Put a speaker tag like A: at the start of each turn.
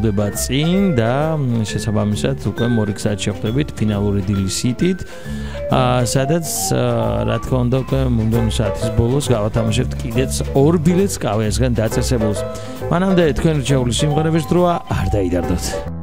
A: გრძელდება წინ და შესაბამისად უკვე მორიგ საათში ხვდებით ფინალური დილის ჰიტით. სადაც რა თქმა უნდა უკვე მომდევნო საათის ბოლოს გავათამაშებთ კიდეც 2 ბილეთს კავიასგან დაწესებულს. მანამდე თქვენ რჩეული სიმღერების დროა არ დაიდარდოთ.